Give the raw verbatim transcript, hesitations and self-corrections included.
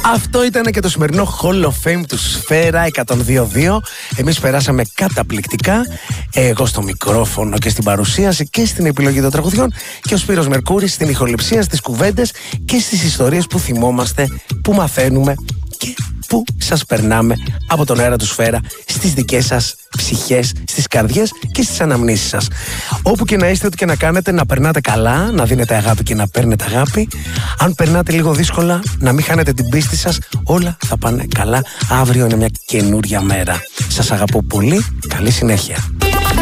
Αυτό ήταν και το σημερινό Hall of Fame του Σφαίρα εκατόν δύο δύο. Εμείς περάσαμε καταπληκτικά. Εγώ στο μικρόφωνο και στην παρουσίαση και στην επιλογή των τραγουδιών, και ο Σπύρος Μερκούρης στην ηχοληψία, στις κουβέντες και στις ιστορίες που θυμόμαστε, που μαθαίνουμε και που σας περνάμε από τον αέρα του Σφαίρα στις δικές σας ψυχές, στις καρδιές και στις αναμνήσεις σας. Όπου και να είστε, ό,τι και να κάνετε, να περνάτε καλά, να δίνετε αγάπη και να παίρνετε αγάπη. Αν περνάτε λίγο δύσκολα, να μην χάνετε την πίστη σας. Όλα θα πάνε καλά. Αύριο είναι μια καινούρια μέρα. Σας αγαπώ πολύ. Καλή συνέχεια.